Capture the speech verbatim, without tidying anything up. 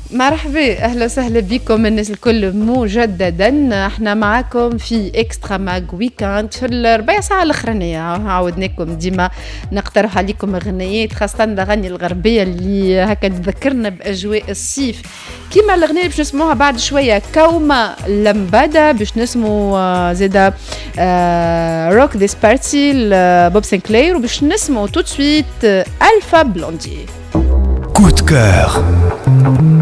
مرحبا، اهلا وسهلا بكم الناس الكل مجددا. احنا معاكم في اكسترا ماغ ويكاند في الربع ساعه الاخرانيه. عاودناكم ديما نقترح عليكم اغنيات، خاصه الاغاني الغربيه اللي هكا تذكرنا باجواء الصيف، كيما الاغنيه باش نسمعوها بعد شويه كوما لمبادا، باش نسمعوا زاده روك ذيس بارتي بوب سانكلير، وباش نسمعوا تو سويت الفا بلوندي. Coup de cœur.